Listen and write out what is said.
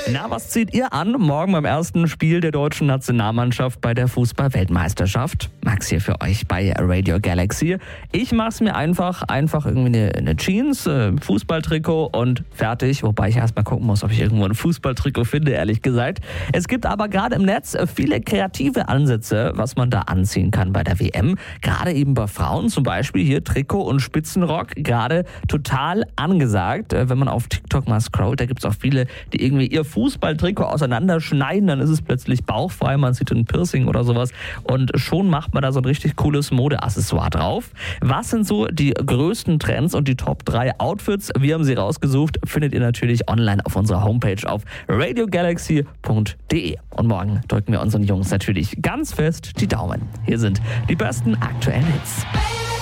Na, was zieht ihr an? Morgen beim ersten Spiel der deutschen Nationalmannschaft bei der Fußball-Weltmeisterschaft. Max hier für euch bei Radio Galaxy. Ich mach's mir einfach irgendwie eine Jeans, Fußballtrikot und fertig. Wobei ich erstmal gucken muss, ob ich irgendwo ein Fußballtrikot finde, ehrlich gesagt. Es gibt aber gerade im Netz viele kreative Ansätze, was man da anziehen kann bei der WM. Gerade eben bei Frauen, zum Beispiel hier Trikot und Spitzenrock, gerade total angesagt. Wenn man auf TikTok mal scrollt, da gibt's auch viele, die irgendwie ihr Fußballtrikot auseinanderschneiden, dann ist es plötzlich bauchfrei, man sieht ein Piercing oder sowas und schon macht man da so ein richtig cooles Modeaccessoire drauf. Was sind so die größten Trends und die Top 3 Outfits? Wir haben sie rausgesucht, findet ihr natürlich online auf unserer Homepage auf radiogalaxy.de. Und morgen drücken wir unseren Jungs natürlich ganz fest die Daumen. Hier sind die besten aktuellen Hits.